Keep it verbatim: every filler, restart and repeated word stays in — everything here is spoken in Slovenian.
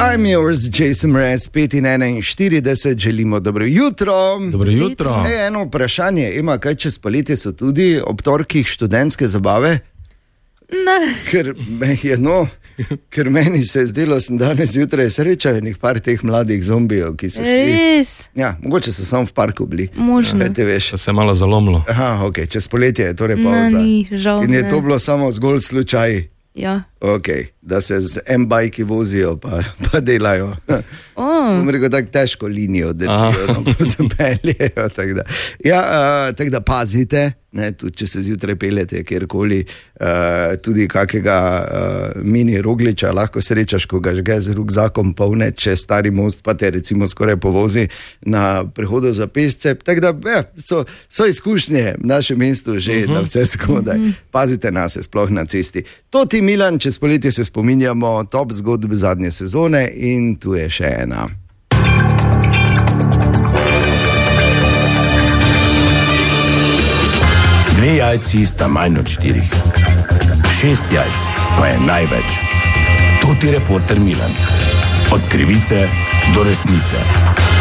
I'm yours, Jason Mraz, pet in enainštirideset, želimo dobro jutro. Dobro jutro. E, eno vprašanje, ima kaj čez poletje so tudi ob torkih študentske zabave? Ne. Ker, je, no, ker meni se je zdelo, sem danes zjutraj srečal enih par teh mladih zombijev, ki so šli. Res? Ja, mogoče so samo v parku bili. Možno. Kaj te veš? To se je malo zalomilo. Aha, ok, čez poletje je torej Ne, pauza. ni, žal In je ne. to bilo samo zgolj slučaj. Ja. Ok, da se z M-bajki vozijo pa, pa delajo. Oh. Bom rekel, tako težko linijo držijo, no, ko se peljejo. Tak da. Ja, uh, tako da pazite, ne, tudi če se zjutraj peljete kjerkoli, uh, tudi kakega uh, mini rogliča lahko srečaš, ko ga žge z rukzakom polne čez stari most, pa te recimo skoraj povozi na prehodu za pešce. Tako da ja, so, so izkušnje v našem mestu že uh-huh. na vse skodaj. Uh-huh. Pazite na se, sploh na cesti. To ti, Milan, čez poletje se spominjamo top zgodb zadnje sezone in tu je še ena. Dve jajci sta manj od štirih. Šest jajc pa je največ. To ti reporter Milan. Od krivice do resnice.